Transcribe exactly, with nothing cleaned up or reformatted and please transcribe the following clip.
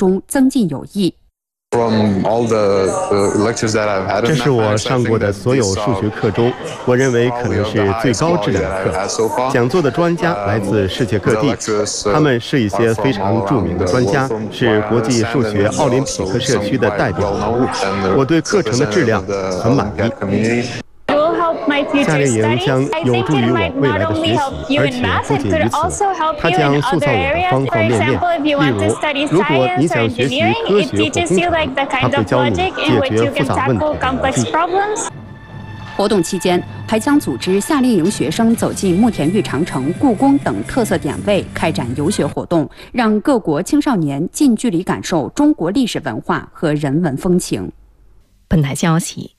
中增进友谊。 这是我上过的所有数学课中，我认为可能是最高质量的课。讲座的专家来自世界各地，他们是一些非常著名的专家，是国际数学奥林匹克社区的代表人物。我对课程的质量很满意。 夏令营将有助于我未来的学习，而且不仅于此，它将塑造我的方方面面。例如，如果你想学习科学或工程，它会教你解决复杂问题的逻辑。 活动期间，还将组织夏令营学生走进慕田峪长城、故宫等特色点位，开展游学活动，让各国青少年近距离感受中国历史文化和人文风情。 本台消息。